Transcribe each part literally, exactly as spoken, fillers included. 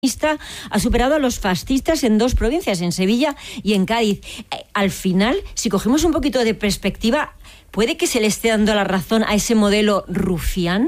ha superado a los fascistas en dos provincias, en Sevilla y en Cádiz. Al final, si cogemos un poquito de perspectiva, ¿puede que se le esté dando la razón a ese modelo Rufián?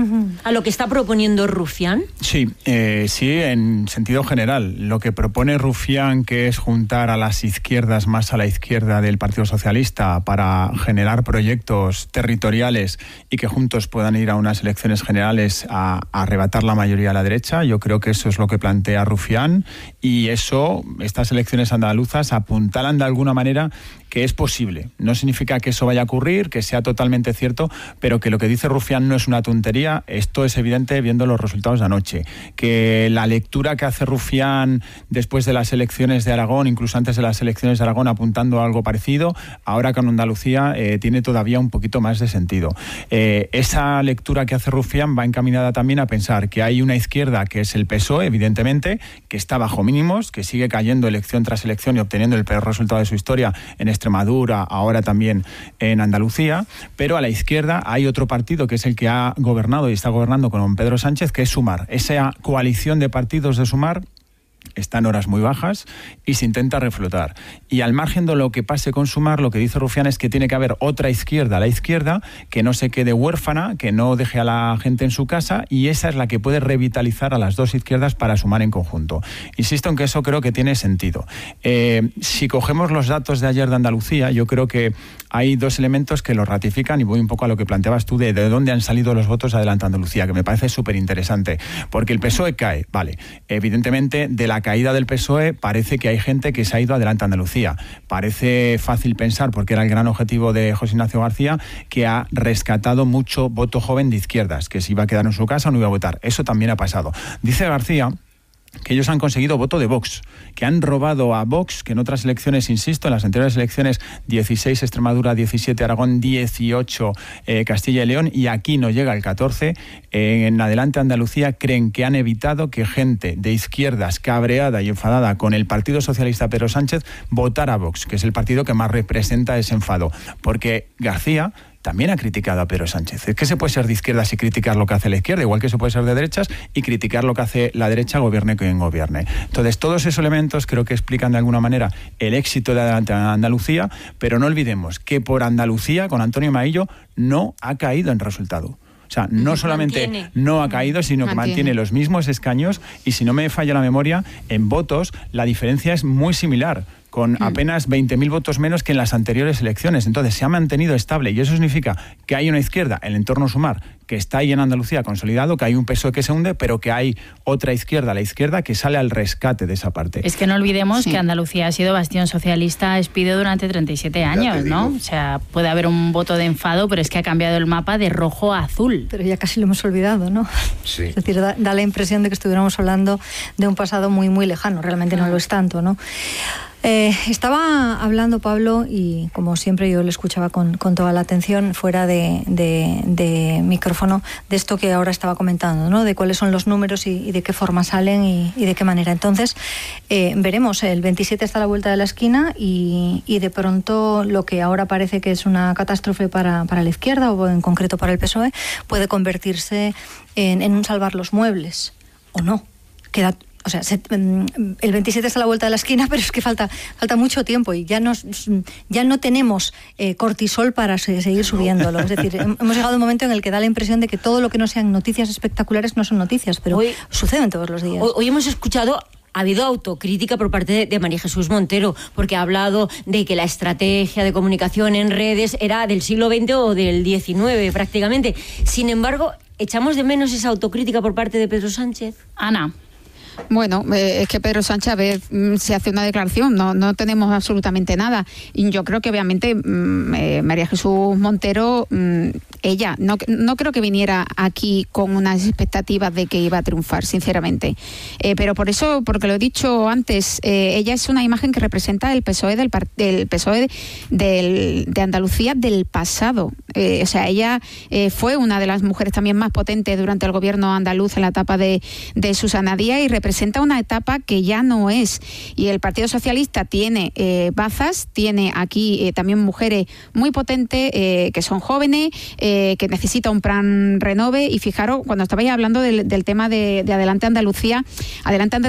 ¿A lo que está proponiendo Rufián? Sí, eh, sí, en sentido general. Lo que propone Rufián, que es juntar a las izquierdas más a la izquierda del Partido Socialista para generar proyectos territoriales y que juntos puedan ir a unas elecciones generales a, a arrebatar la mayoría a la derecha, yo creo que eso es lo que plantea Rufián, y eso, estas elecciones andaluzas apuntalan de alguna manera que es posible. No significa que eso vaya a ocurrir, que sea totalmente cierto, pero que lo que dice Rufián no es una tontería. Esto es evidente viendo los resultados de anoche. Que la lectura que hace Rufián después de las elecciones de Aragón, incluso antes de las elecciones de Aragón, apuntando a algo parecido, ahora con Andalucía eh, tiene todavía un poquito más de sentido. Eh, esa lectura que hace Rufián va encaminada también a pensar que hay una izquierda que es el P S O E, evidentemente, que está bajo mínimos, que sigue cayendo elección tras elección y obteniendo el peor resultado de su historia en este Extremadura, ahora también en Andalucía, pero a la izquierda hay otro partido que es el que ha gobernado y está gobernando con Pedro Sánchez, que es Sumar. Esa coalición de partidos de Sumar está en horas muy bajas y se intenta reflotar. Y al margen de lo que pase con Sumar, lo que dice Rufián es que tiene que haber otra izquierda, la izquierda, que no se quede huérfana, que no deje a la gente en su casa, y esa es la que puede revitalizar a las dos izquierdas para sumar en conjunto. Insisto en que eso creo que tiene sentido. Eh, si cogemos los datos de ayer de Andalucía, yo creo que hay dos elementos que lo ratifican, y voy un poco a lo que planteabas tú de, de dónde han salido los votos de Adelante Andalucía, que me parece súper interesante, porque el P S O E cae, vale, evidentemente de la caída del P S O E parece que hay gente que se ha ido Adelante Andalucía. Parece fácil pensar, porque era el gran objetivo de José Ignacio García, que ha rescatado mucho voto joven de izquierdas, que se iba a quedar en su casa o no iba a votar. Eso también ha pasado. Dice García que ellos han conseguido voto de Vox, que han robado a Vox, que en otras elecciones, insisto, en las anteriores elecciones, dieciséis Extremadura, diecisiete Aragón, dieciocho eh, Castilla y León, y aquí no llega el catorce, eh, en Adelante Andalucía creen que han evitado que gente de izquierdas cabreada y enfadada con el Partido Socialista Pedro Sánchez votara a Vox, que es el partido que más representa ese enfado, porque García también ha criticado a Pedro Sánchez. Es que se puede ser de izquierdas y criticar lo que hace la izquierda, igual que se puede ser de derechas y criticar lo que hace la derecha, gobierne quien gobierne. Entonces, todos esos elementos creo que explican de alguna manera el éxito de Adelante Andalucía, pero no olvidemos que por Andalucía, con Antonio Maillo, no ha caído en resultado. O sea, no solamente mantiene. no ha caído, sino que mantiene. mantiene los mismos escaños, y si no me falla la memoria, en votos la diferencia es muy similar, con apenas veinte mil votos menos que en las anteriores elecciones. Entonces se ha mantenido estable, y eso significa que hay una izquierda, el entorno Sumar, que está ahí en Andalucía consolidado, que hay un P S O E que se hunde, pero que hay otra izquierda, la izquierda, que sale al rescate de esa parte. Es que no olvidemos sí. que Andalucía ha sido bastión socialista espido durante treinta y siete años, ¿no? O sea, puede haber un voto de enfado, pero es que ha cambiado el mapa de rojo a azul. Pero ya casi lo hemos olvidado, ¿no? Sí. Es decir, da, da la impresión de que estuviéramos hablando de un pasado muy, muy lejano. Realmente no lo es tanto, ¿no? Eh, estaba hablando Pablo, y como siempre yo le escuchaba con, con toda la atención fuera de, de, de micrófono, de esto que ahora estaba comentando, ¿no? De cuáles son los números y, y de qué forma salen y, y de qué manera. Entonces, eh, veremos, el veintisiete está a la vuelta de la esquina, y, y de pronto lo que ahora parece que es una catástrofe para, para la izquierda, o en concreto para el P S O E, puede convertirse en, en un salvar los muebles, o no. Queda O sea, se, el veintisiete está a la vuelta de la esquina, pero es que falta falta mucho tiempo, y ya, nos, ya no tenemos eh, cortisol para se, seguir subiéndolo. Es decir, hemos llegado a un momento en el que da la impresión de que todo lo que no sean noticias espectaculares no son noticias, pero hoy, suceden todos los días. Hoy, hoy hemos escuchado... Ha habido autocrítica por parte de, de María Jesús Montero, porque ha hablado de que la estrategia de comunicación en redes era del siglo veinte o del diecinueve prácticamente. Sin embargo, ¿echamos de menos esa autocrítica por parte de Pedro Sánchez? Ana. Bueno, eh, es que Pedro Sánchez a ver, se hace una declaración, no, no tenemos absolutamente nada. Y yo creo que obviamente mm, eh, María Jesús Montero, mm, ella, no, no creo que viniera aquí con unas expectativas de que iba a triunfar, sinceramente. Eh, pero por eso, porque lo he dicho antes, eh, ella es una imagen que representa el P S O E del, del P S O E del, de Andalucía del pasado. Eh, o sea, ella eh, fue una de las mujeres también más potentes durante el gobierno andaluz en la etapa de, de Susana Díaz, y representa una etapa que ya no es. Y el Partido Socialista tiene eh, bazas, tiene aquí eh, también mujeres muy potentes, eh, que son jóvenes, eh, que necesita un plan renove. Y fijaros, cuando estabais hablando del, del tema de, de Adelante Andalucía, Adelante Andalucía